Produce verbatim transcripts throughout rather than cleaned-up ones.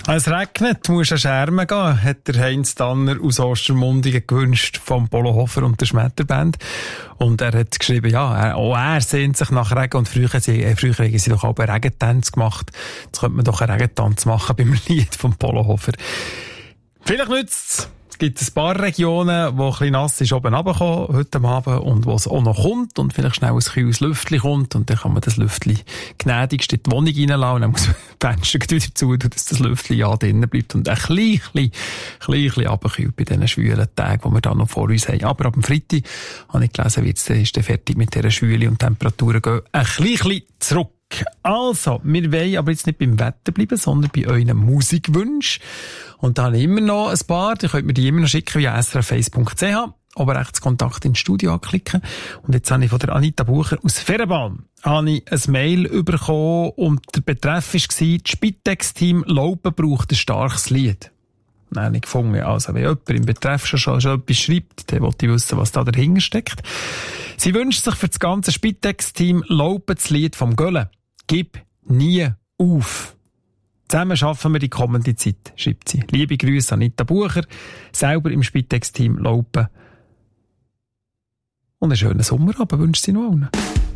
Es regnet, du musst an Schermen gehen, hat der Heinz Tanner aus Ostermundigen gewünscht vom Polo Hofer und der Schmetterband. Und er hat geschrieben, ja, er, auch er sehnt sich nach Regen und früher, äh, früher haben sie doch auch einen Regentanz gemacht. Jetzt könnte man doch einen Regentanz machen beim Lied vom Polo Hofer. Vielleicht nützt's. Es gibt ein paar Regionen, wo ein bisschen nass ist oben runtergekommen heute Abend und wo es auch noch kommt und vielleicht schnell ein kühles Lüftchen kommt und dann kann man das Lüftchen gnädigst in die Wohnung reinlassen und dann muss man die Fenster wieder zu, dass das Lüftchen ja drinnen bleibt und ein klein, klein, klein, klein runterkühlt bei diesen schwülen Tagen, die wir da noch vor uns haben. Aber ab dem Freitag habe ich gelesen, jetzt ist der fertig mit dieser Schwüle und Temperaturen gehen ein klein, klein zurück. Also, wir wollen aber jetzt nicht beim Wetter bleiben, sondern bei euren Musikwünschen. Und da habe ich immer noch ein paar, die könnt mir die immer noch schicken via s r f eins punkt c h, oben rechts Kontakt ins Studio anklicken. Und jetzt habe ich von der Anita Bucher aus Ferenbahn habe ich ein Mail bekommen und der Betreff war, das Spitex-Team Laupen braucht ein starkes Lied. Nein, nicht gefunden. Also, wenn jemand im Betreff schon, schon, schon etwas schreibt, dann wollte ich wissen, was da dahinter steckt. Sie wünscht sich für das ganze Spitex-Team Laupen das Lied vom Gölle. Gib nie auf. Zusammen schaffen wir die kommende Zeit, schreibt sie. Liebe Grüße Anita Bucher, selber im Spitex-Team Laupen. Und einen schönen Sommerabend wünscht sie noch allen.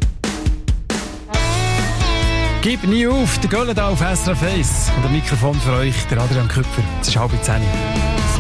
Gib nie auf, der Gölle da auf S R F eins. Und am Mikrofon für euch, der Adrian Küpfer. Es ist halb zehn.